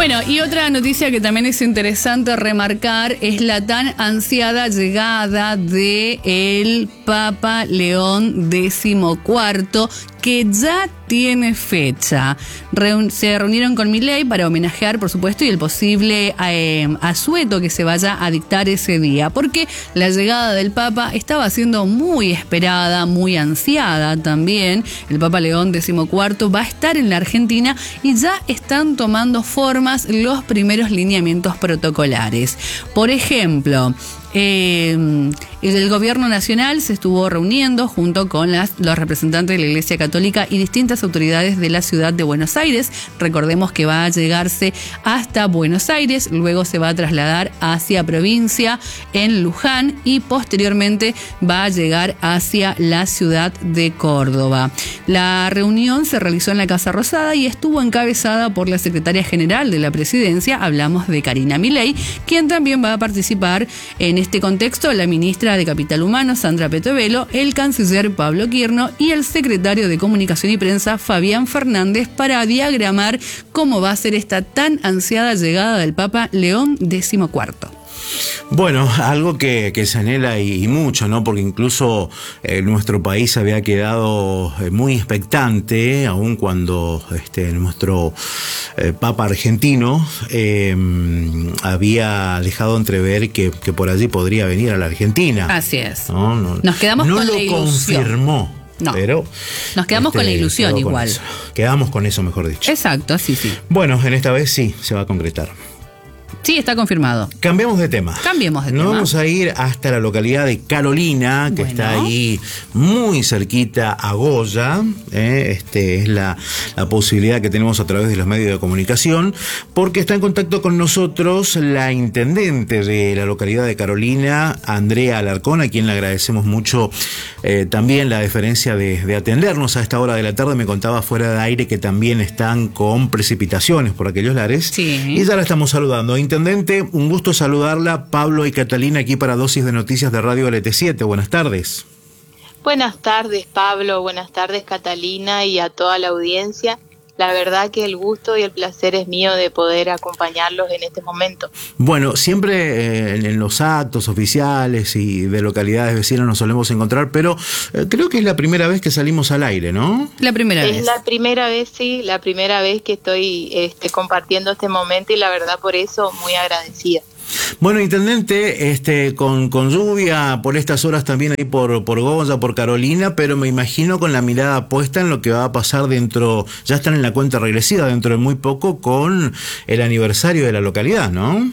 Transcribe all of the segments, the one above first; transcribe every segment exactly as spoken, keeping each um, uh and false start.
Bueno, y otra noticia que también es interesante remarcar es la tan ansiada llegada de el Papa León decimocuarto, que ya tiene fecha. Reun- se reunieron con Milei para homenajear, por supuesto, y el posible eh, asueto que se vaya a dictar ese día, porque la llegada del Papa estaba siendo muy esperada, muy ansiada también. El Papa León decimocuarto va a estar en la Argentina y ya están tomando formas los primeros lineamientos protocolares. Por ejemplo, Eh, el gobierno nacional se estuvo reuniendo junto con las, los representantes de la Iglesia Católica y distintas autoridades de la ciudad de Buenos Aires. Recordemos que va a llegarse hasta Buenos Aires, luego se va a trasladar hacia provincia en Luján y posteriormente va a llegar hacia la ciudad de Córdoba. La reunión se realizó en la Casa Rosada y estuvo encabezada por la secretaria general de la presidencia, hablamos de Karina Milei, quien también va a participar en este contexto la ministra de Capital Humano, Sandra Petovelo, el canciller Pablo Quirno y el secretario de Comunicación y Prensa, Fabián Fernández, para diagramar cómo va a ser esta tan ansiada llegada del Papa León decimocuarto. Bueno, algo que, que se anhela y, y mucho, ¿no? Porque incluso eh, nuestro país había quedado eh, muy expectante, aun cuando este, nuestro eh, Papa argentino eh, había dejado entrever que, que por allí podría venir a la Argentina. Así es. No, no, Nos quedamos no con lo la ilusión. confirmó. No. Pero nos quedamos este, con la ilusión igual. Eso. Quedamos con eso, mejor dicho. Exacto, sí, sí. Bueno, en esta vez sí, se va a concretar. Sí, está confirmado. Cambiemos de tema. Cambiemos de Nos tema. vamos a ir hasta la localidad de Carolina, que bueno. está ahí muy cerquita a Goya. ¿eh? Este es la, la posibilidad que tenemos a través de los medios de comunicación, porque está en contacto con nosotros la intendente de la localidad de Carolina, Andrea Alarcón, a quien le agradecemos mucho eh, también la deferencia de, de atendernos a esta hora de la tarde. Me contaba fuera de aire que también están con precipitaciones por aquellos lares. Sí. Y ya la estamos saludando. Intendente, un gusto saludarla. Pablo y Catalina aquí para Dosis de Noticias de Radio L T siete. Buenas tardes. Buenas tardes, Pablo. Buenas tardes, Catalina, y a toda la audiencia. La verdad que el gusto y el placer es mío de poder acompañarlos en este momento. Bueno, siempre eh, en los actos oficiales y de localidades vecinas nos solemos encontrar, pero eh, creo que es la primera vez que salimos al aire, ¿no? La primera es vez. Es la primera vez, sí, la primera vez que estoy este, compartiendo este momento y la verdad por eso muy agradecida. Bueno, intendente, este, con, con lluvia por estas horas también ahí por, por Goya, por Carolina, pero me imagino con la mirada puesta en lo que va a pasar dentro, ya están en la cuenta regresiva dentro de muy poco con el aniversario de la localidad, ¿no?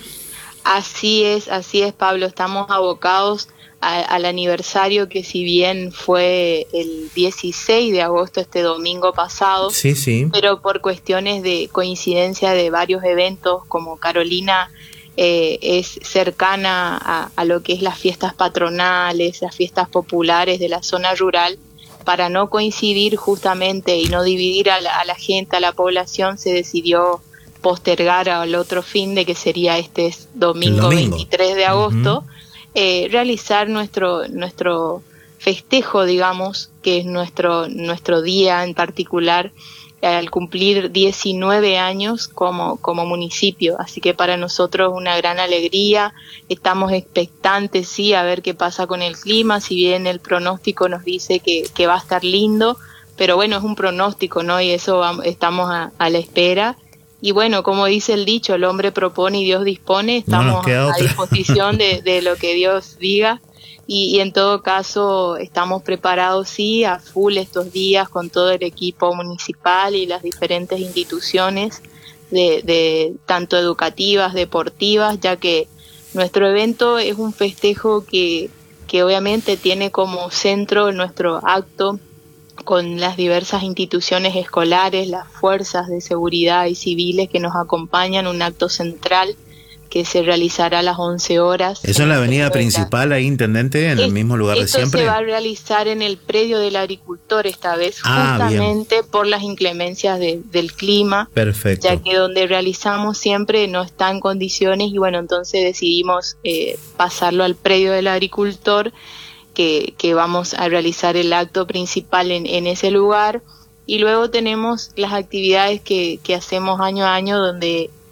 Así es, así es, Pablo, estamos abocados a, al aniversario que si bien fue el dieciséis de agosto, este domingo pasado, sí, sí. pero por cuestiones de coincidencia de varios eventos, como Carolina Eh, es cercana a, a lo que es las fiestas patronales, las fiestas populares de la zona rural, para no coincidir justamente y no dividir a la, a la gente, a la población, se decidió postergar al otro fin de que sería este domingo, domingo. veintitrés de agosto, uh-huh. eh, realizar nuestro, nuestro festejo, digamos, que es nuestro, nuestro día en particular, al cumplir diecinueve años como, como municipio, así que para nosotros una gran alegría, estamos expectantes, sí, a ver qué pasa con el clima, si bien el pronóstico nos dice que, que va a estar lindo, pero bueno, es un pronóstico, ¿no? Y eso vamos, estamos a, a la espera, y bueno, como dice el dicho, el hombre propone y Dios dispone, estamos no a disposición de, de lo que Dios diga. Y, y en todo caso estamos preparados, sí, a full estos días con todo el equipo municipal y las diferentes instituciones de, de tanto educativas, deportivas, ya que nuestro evento es un festejo que, que obviamente tiene como centro nuestro acto con las diversas instituciones escolares, las fuerzas de seguridad y civiles que nos acompañan, un acto central que se realizará a las once horas. ¿Eso en la avenida principal ahí, intendente, en es, el mismo lugar de siempre? Esto se va a realizar en el predio del agricultor esta vez, ah, justamente bien. Por las inclemencias de, del clima. Perfecto. Ya que donde realizamos siempre no está en condiciones y bueno, entonces decidimos eh, pasarlo al predio del agricultor, que, que vamos a realizar el acto principal en, en ese lugar. Y luego tenemos las actividades que, que hacemos año a año, donde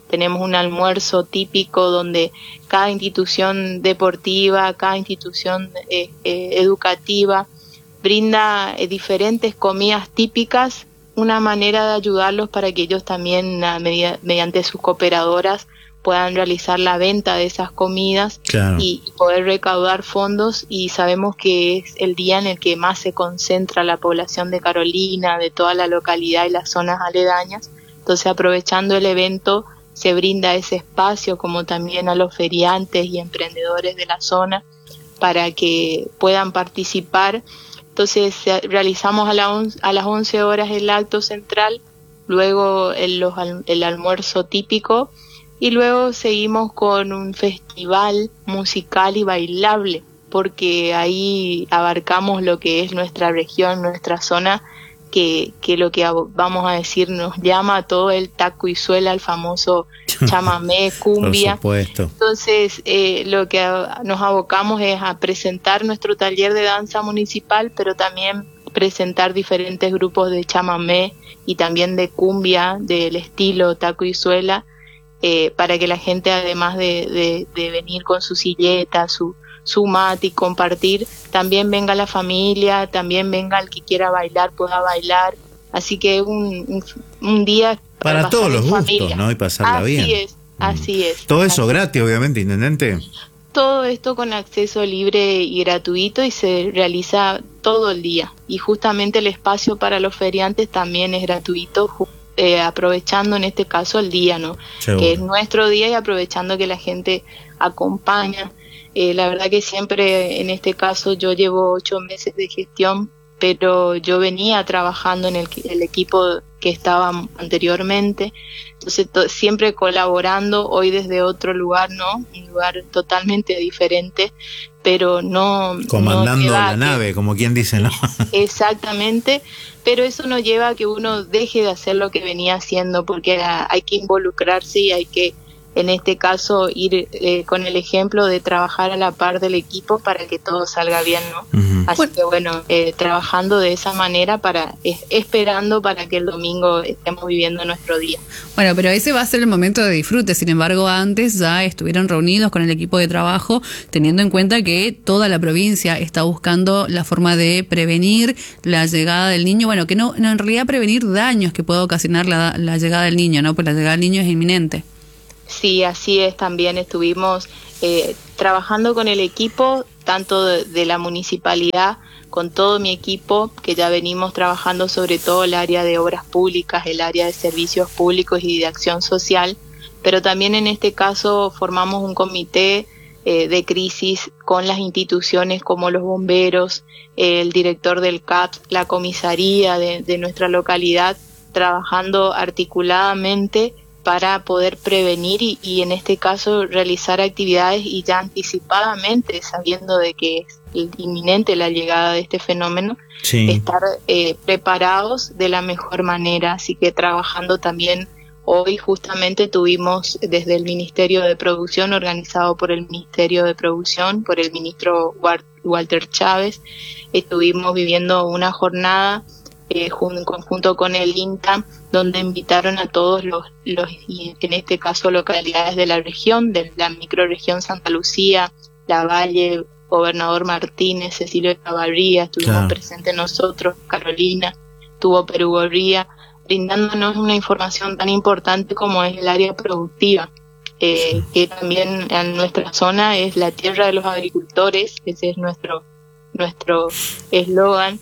tenemos un almuerzo típico donde cada institución deportiva, cada institución eh, eh, educativa brinda eh, diferentes comidas típicas, una manera de ayudarlos para que ellos también, a medida, mediante sus cooperadoras, puedan realizar la venta de esas comidas, claro, y poder recaudar fondos. Y sabemos que es el día en el que más se concentra la población de Carolina, de toda la localidad y las zonas aledañas. Entonces, aprovechando el evento, se brinda ese espacio, como también a los feriantes y emprendedores de la zona, para que puedan participar. Entonces, realizamos a, la on- a las once horas el acto central, luego el, los, el almuerzo típico, y luego seguimos con un festival musical y bailable, porque ahí abarcamos lo que es nuestra región, nuestra zona, que, que lo que vamos a decir nos llama a todo el taco y suela, el famoso chamamé, cumbia. Por supuesto. Entonces, eh, lo que nos abocamos es a presentar nuestro taller de danza municipal, pero también presentar diferentes grupos de chamamé y también de cumbia del estilo taco y suela, eh, para que la gente, además de, de, de venir con su silleta, su, su mate y compartir, también venga la familia, también venga el que quiera bailar, pueda bailar. Así que un, un, un día para, para todos los gustos, familia, ¿no? Y pasarla así bien. Así es, así mm. es. Todo eso así. Gratis, obviamente, intendente. Todo esto con acceso libre y gratuito, y se realiza todo el día. Y justamente el espacio para los feriantes también es gratuito, eh, aprovechando en este caso el día, ¿no? Seguro. Que es nuestro día, y aprovechando que la gente acompaña. Eh, la verdad que siempre, en este caso, yo llevo ocho meses de gestión, pero yo venía trabajando en el, el equipo que estaba anteriormente, entonces to, siempre colaborando, hoy desde otro lugar, ¿no? Un lugar totalmente diferente, pero no... Comandando no la que, nave, como quien dice, ¿no? Exactamente, pero eso no lleva a que uno deje de hacer lo que venía haciendo, porque hay que involucrarse y hay que, en este caso, ir eh, con el ejemplo de trabajar a la par del equipo para que todo salga bien, ¿no? Uh-huh. Así bueno. que bueno, eh, trabajando de esa manera, para eh, esperando para que el domingo estemos viviendo nuestro día. Bueno, pero ese va a ser el momento de disfrute. Sin embargo, antes ya estuvieron reunidos con el equipo de trabajo, teniendo en cuenta que toda la provincia está buscando la forma de prevenir la llegada del niño. Bueno, que no, no en realidad prevenir daños que pueda ocasionar la, la llegada del niño, ¿no? Pues la llegada del niño es inminente. Sí, así es, también estuvimos eh, trabajando con el equipo, tanto de, de la municipalidad, con todo mi equipo, que ya venimos trabajando sobre todo el área de obras públicas, el área de servicios públicos y de acción social, pero también en este caso formamos un comité eh, de crisis con las instituciones como los bomberos, eh, el director del C A P, la comisaría de, de nuestra localidad, trabajando articuladamente para poder prevenir y, y en este caso realizar actividades, y ya anticipadamente, sabiendo de que es inminente la llegada de este fenómeno, sí. estar eh, preparados de la mejor manera. Así que trabajando también, hoy justamente tuvimos desde el Ministerio de Producción, organizado por el Ministerio de Producción, por el ministro Walter Chávez, estuvimos viviendo una jornada Eh, en conjunto con el INTA, donde invitaron a todos los, los, en este caso, localidades de la región, de la microrregión Santa Lucía, La Valle, Gobernador Martínez, Cecilio Chavarría, estuvimos claro. presentes nosotros, Carolina, estuvo Perú Gorría, brindándonos una información tan importante como es el área productiva, eh, sí. que también en nuestra zona es la tierra de los agricultores, ese es nuestro nuestro eslogan,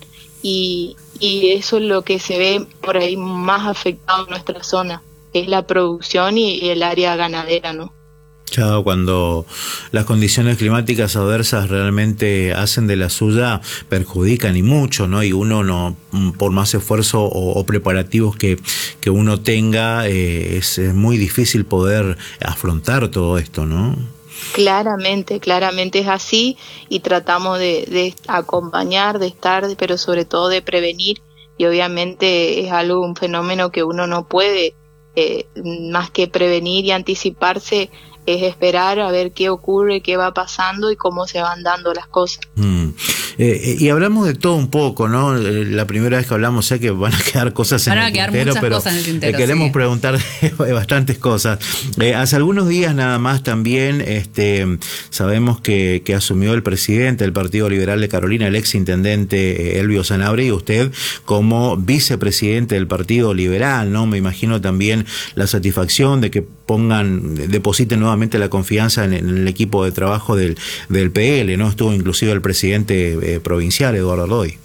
y y eso es lo que se ve por ahí más afectado en nuestra zona, es la producción y, y el área ganadera, ¿no? Claro, cuando las condiciones climáticas adversas realmente hacen de la suya, perjudican y mucho, ¿no? Y uno no, por más esfuerzo o, o preparativos que, que uno tenga, eh, es, es muy difícil poder afrontar todo esto, ¿no? Claramente, claramente es así, y tratamos de, de acompañar, de estar, pero sobre todo de prevenir, y obviamente es algo, un fenómeno que uno no puede, eh, más que prevenir y anticiparse, es esperar a ver qué ocurre, qué va pasando y cómo se van dando las cosas. Mm. Eh, y hablamos de todo un poco, ¿no? La primera vez que hablamos sé que van a quedar cosas en van a el quedar tintero, muchas pero cosas en el tintero, eh, queremos sí. preguntar bastantes cosas. Eh, hace algunos días nada más también este, sabemos que, que asumió el presidente del Partido Liberal de Carolina, el ex intendente Elvio Sanabria, y usted como vicepresidente del Partido Liberal, ¿no? Me imagino también la satisfacción de que pongan, depositen nuevamente la confianza en, en el equipo de trabajo del, del P L, ¿no? Estuvo inclusive el presidente eh, provincial, Eduardo Ardoy.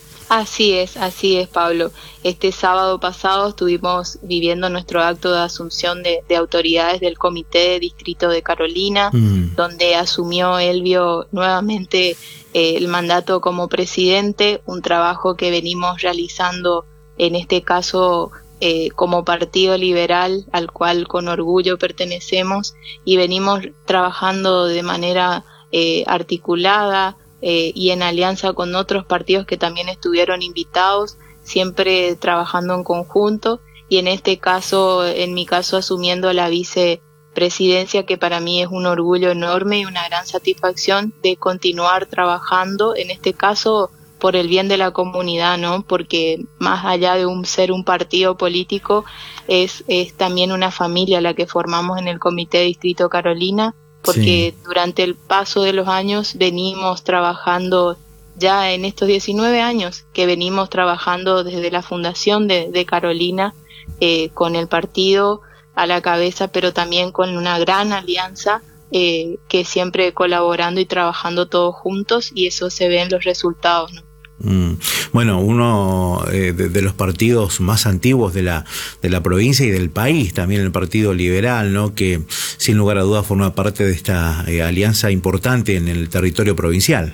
Así es, así es, Pablo. Este sábado pasado estuvimos viviendo nuestro acto de asunción de, de autoridades del Comité de Distrito de Carolina, mm. donde asumió Elvio nuevamente eh, el mandato como presidente, un trabajo que venimos realizando en este caso eh, como Partido Liberal, al cual con orgullo pertenecemos, y venimos trabajando de manera eh, articulada, Eh, y en alianza con otros partidos que también estuvieron invitados, siempre trabajando en conjunto, y en este caso, en mi caso, asumiendo la vicepresidencia, que para mí es un orgullo enorme y una gran satisfacción de continuar trabajando, en este caso por el bien de la comunidad, ¿no? Porque más allá de un ser un partido político, es, es también una familia la que formamos en el Comité de Distrito Carolina, porque sí. Durante el paso de los años venimos trabajando, ya en estos diecinueve años que venimos trabajando desde la fundación de, de Carolina, eh, con el partido a la cabeza, pero también con una gran alianza, eh, que siempre colaborando y trabajando todos juntos, y eso se ve en los resultados, ¿no? Mm. Bueno, uno eh, de, de los partidos más antiguos de la de la provincia y del país, también el Partido Liberal, ¿no? Que sin lugar a dudas forma parte de esta eh, alianza importante en el territorio provincial.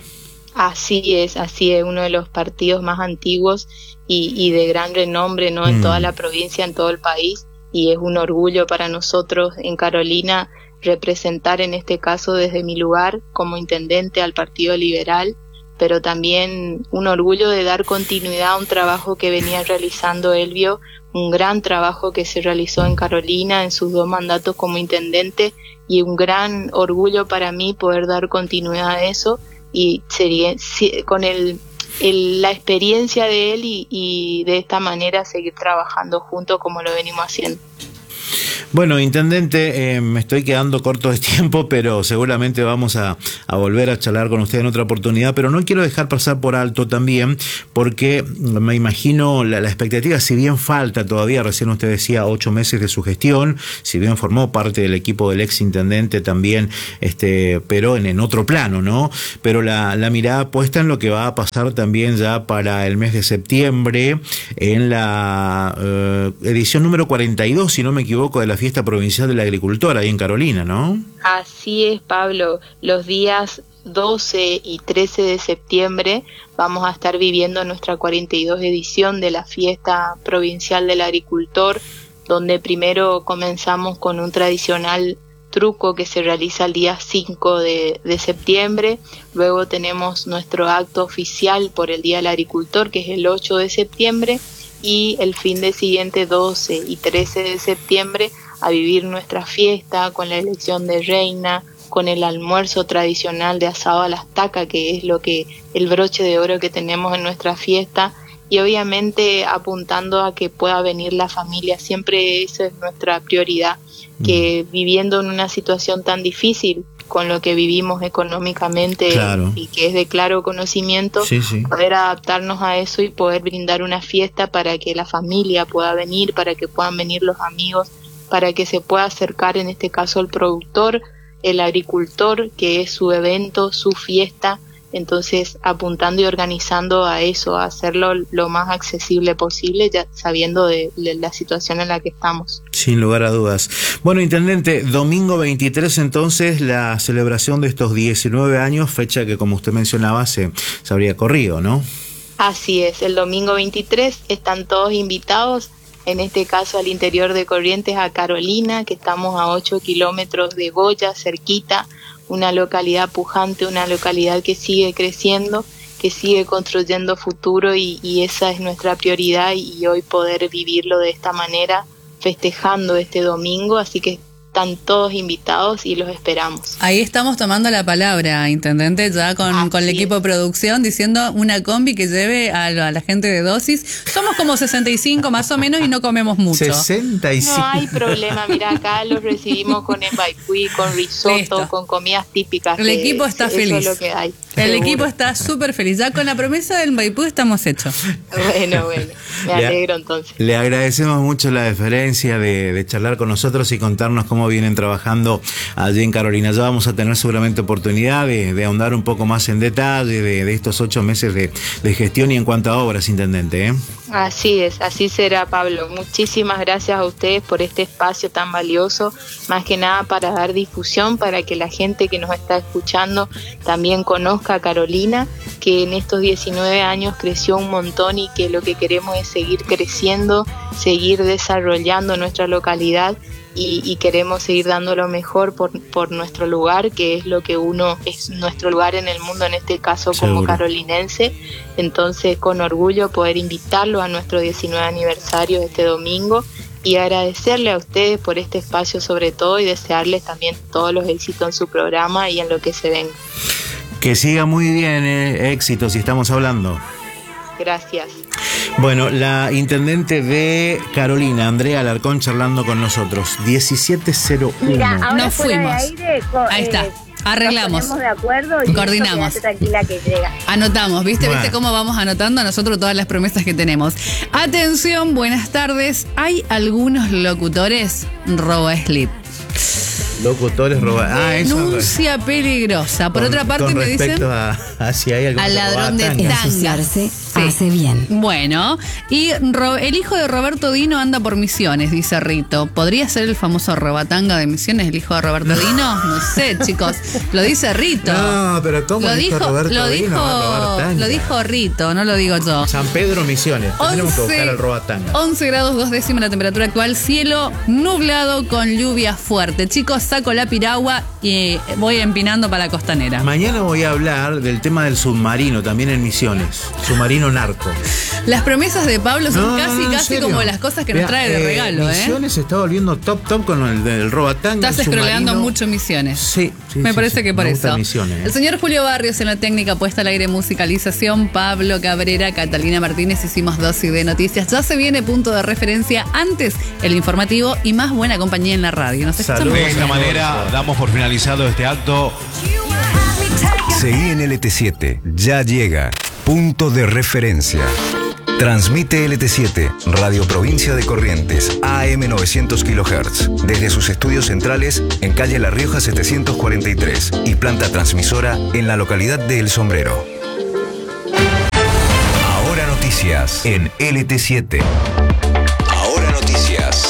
Así es, así es, uno de los partidos más antiguos y, y de gran renombre, ¿no? En mm. toda la provincia, en todo el país, y es un orgullo para nosotros en Carolina representar en este caso desde mi lugar como intendente al Partido Liberal, pero también un orgullo de dar continuidad a un trabajo que venía realizando Elvio, un gran trabajo que se realizó en Carolina en sus dos mandatos como intendente, y un gran orgullo para mí poder dar continuidad a eso, y sería con el, el, la experiencia de él y, y de esta manera seguir trabajando juntos como lo venimos haciendo. Bueno, intendente, eh, me estoy quedando corto de tiempo, pero seguramente vamos a, a volver a charlar con usted en otra oportunidad, pero no quiero dejar pasar por alto también, porque me imagino la, la expectativa, si bien falta todavía, recién usted decía, ocho meses de su gestión, si bien formó parte del equipo del ex intendente también, este, pero en, en otro plano, ¿no? Pero la, la mirada puesta en lo que va a pasar también ya para el mes de septiembre, en la eh, edición número cuarenta y dos, si no me equivoco, de la Fiesta Provincial del Agricultor, ahí en Carolina, ¿no? Así es, Pablo. Los días doce y trece de septiembre vamos a estar viviendo nuestra cuarenta y dos edición de la Fiesta Provincial del Agricultor, donde primero comenzamos con un tradicional truco que se realiza el día cinco de, de septiembre, luego tenemos nuestro acto oficial por el Día del Agricultor, que es el ocho de septiembre, y el fin de siguiente, doce y trece de septiembre, a vivir nuestra fiesta con la elección de reina, con el almuerzo tradicional de asado a la estaca, que es lo que el broche de oro que tenemos en nuestra fiesta, y obviamente apuntando a que pueda venir la familia. Siempre esa es nuestra prioridad, que viviendo en una situación tan difícil con lo que vivimos económicamente, claro, y que es de claro conocimiento, sí, sí. poder adaptarnos a eso y poder brindar una fiesta para que la familia pueda venir, para que puedan venir los amigos, para que se pueda acercar en este caso el productor, el agricultor, que es su evento, su fiesta. Entonces apuntando y organizando a eso, a hacerlo lo más accesible posible, ya sabiendo de, de la situación en la que estamos. Sin lugar a dudas. Bueno, intendente, domingo veintitrés entonces la celebración de estos diecinueve años, fecha que como usted mencionaba se, se habría corrido, ¿no? Así es, el domingo veintitrés están todos invitados, en este caso al interior de Corrientes, a Carolina, que estamos a ocho kilómetros de Goya, cerquita, una localidad pujante, una localidad que sigue creciendo, que sigue construyendo futuro, y, y esa es nuestra prioridad, y hoy poder vivirlo de esta manera, festejando este domingo. Así que están todos invitados y los esperamos. Ahí estamos tomando la palabra, intendente, ya con, con el equipo de producción, diciendo una combi que lleve a, a la gente de Dosis. Somos como sesenta y cinco más o menos y no comemos mucho. sesenta y cinco. No hay problema, mira, acá los recibimos con embaipui, con risotto, Listo. con comidas típicas. El equipo está eso feliz. Es lo que hay. El Seguro. equipo está súper feliz. Ya con la promesa del Maipú estamos hechos. Bueno, bueno, me Le- alegro entonces. Le agradecemos mucho la deferencia de, de charlar con nosotros y contarnos cómo vienen trabajando allí en Carolina. Ya vamos a tener seguramente oportunidad de, de ahondar un poco más en detalle de, de estos ocho meses de, de gestión y en cuanto a obras, intendente, ¿eh? Así es, así será, Pablo. Muchísimas gracias a ustedes por este espacio tan valioso, más que nada para dar difusión, para que la gente que nos está escuchando también conozca a Carolina, que en estos diecinueve años creció un montón y que lo que queremos es seguir creciendo, seguir desarrollando nuestra localidad y, y queremos seguir dando lo mejor por, por nuestro lugar, que es lo que uno es nuestro lugar en el mundo, en este caso como Seguro. carolinense. Entonces, con orgullo poder invitarlo a nuestro diecinueve aniversario este domingo y agradecerle a ustedes por este espacio sobre todo y desearles también todos los éxitos en su programa y en lo que se venga. Que siga muy bien, eh, éxito, si estamos hablando. Gracias. Bueno, la intendente de Carolina, Andrea Alarcón, charlando con nosotros. diecisiete cero uno. Mira, ahora Nos fuera de fuimos. aire, co- Ahí está. eh, Arreglamos. Nos ponemos de acuerdo y Coordinamos. quédate tranquila que llega. Anotamos, ¿viste? Bueno. ¿Viste cómo vamos anotando a nosotros todas las promesas que tenemos? Atención, buenas tardes. Hay algunos locutores roba slip. Locutores robados. Ah, eso. Denuncia peligrosa. Por Con- otra parte con me dicen respecto a, a si hay algún al ladrón de robatanga. tangas. Ensuciarse Sí. hace bien. Bueno, y Ro- el hijo de Roberto Dino anda por Misiones, dice Rito. ¿Podría ser el famoso robatanga de Misiones, el hijo de Roberto Dino? No sé, chicos. Lo dice Rito. No, pero ¿cómo lo dijo dijo, Roberto lo Dino? dijo, Robatanga. lo dijo Rito, no lo digo yo. San Pedro Misiones. Tenemos que buscar el robatanga. once grados dos décimas la temperatura actual, cielo nublado con lluvia fuerte. Chicos, saco la piragua y voy empinando para la costanera. Mañana voy a hablar del tema del submarino, también en Misiones. Submarino narco. Las promesas de Pablo son No, casi, no, no, en casi serio. como las cosas que nos Vea, trae de eh, regalo, ¿eh? Misiones se está volviendo top top con el del robatanga. Estás el scrolleando submarino. mucho Misiones. Sí, sí, Me sí, parece sí. que por Me gusta eso. Misiones, ¿eh? El señor Julio Barrios en la técnica puesta al aire musicalización, Pablo Cabrera, Catalina Martínez, hicimos dosis de noticias. Ya se viene punto de referencia, antes el informativo y más buena compañía en la radio. Nos escuchamos. Saludos. De esta manera damos por finalizado este acto. Seguí en L T siete, ya llega. Punto de referencia. Transmite L T siete, Radio Provincia de Corrientes, A M novecientos kilohertz, desde sus estudios centrales en calle La Rioja setecientos cuarenta y tres y planta transmisora en la localidad de El Sombrero. Ahora noticias en L T siete. Ahora noticias.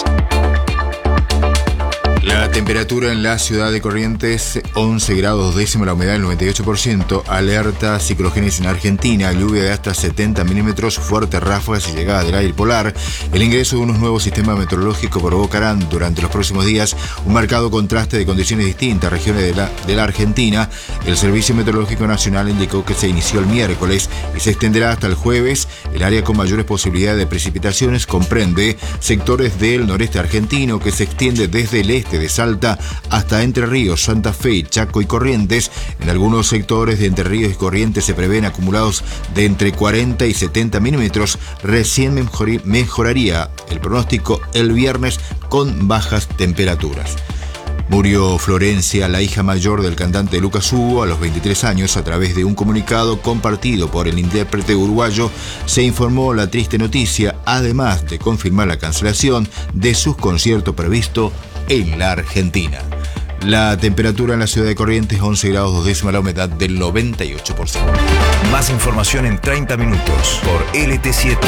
La temperatura en la ciudad de Corrientes, once grados décima, la humedad del noventa y ocho por ciento, alerta ciclogénesis en Argentina, lluvia de hasta setenta milímetros, fuertes ráfagas y llegada del aire polar. El ingreso de unos nuevos sistemas meteorológicos provocarán durante los próximos días un marcado contraste de condiciones distintas en regiones de la, de la Argentina. El Servicio Meteorológico Nacional indicó que se inició el miércoles y se extenderá hasta el jueves. El área con mayores posibilidades de precipitaciones comprende sectores del noreste argentino que se extiende desde el este de Salta hasta Entre Ríos, Santa Fe, Chaco y Corrientes. En algunos sectores de Entre Ríos y Corrientes se prevén acumulados de entre cuarenta y setenta milímetros. Recién mejor- mejoraría el pronóstico el viernes con bajas temperaturas. Murió Florencia, la hija mayor del cantante Lucas Hugo, a los veintitrés años. A través de un comunicado compartido por el intérprete uruguayo, se informó la triste noticia, además de confirmar la cancelación de sus conciertos previstos en la Argentina. La temperatura en la ciudad de Corrientes, once grados dos décimas, la humedad del noventa y ocho por ciento. Más información en treinta minutos por L T siete.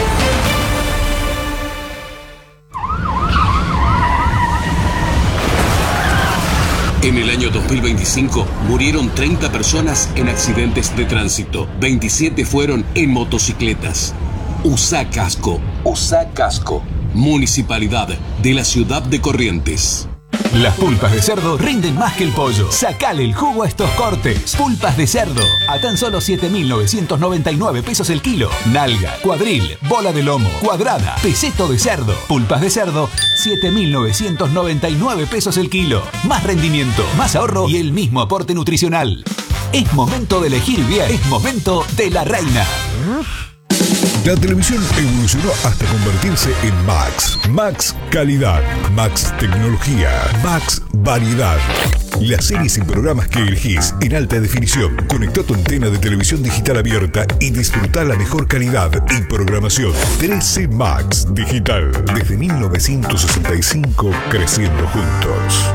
En el año dos mil veinticinco murieron treinta personas en accidentes de tránsito. veintisiete fueron en motocicletas. Usa casco. Usa casco. Municipalidad de la ciudad de Corrientes. Las pulpas de cerdo rinden más que el pollo. Sacale el jugo a estos cortes. Pulpas de cerdo, a tan solo siete mil novecientos noventa y nueve pesos el kilo. Nalga, cuadril, bola de lomo, cuadrada, peseto de cerdo. Pulpas de cerdo, siete mil novecientos noventa y nueve pesos el kilo. Más rendimiento, más ahorro y el mismo aporte nutricional. Es momento de elegir bien. Es momento de La Reina. La televisión evolucionó hasta convertirse en Max. Max Calidad, Max Tecnología, Max Variedad. Las series y programas que elegís en alta definición. Conectá tu antena de televisión digital abierta y disfrutá la mejor calidad y programación. trece Max Digital. Desde mil novecientos sesenta y cinco, creciendo juntos.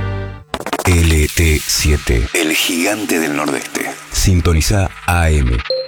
L T siete, el gigante del nordeste. Sintoniza A M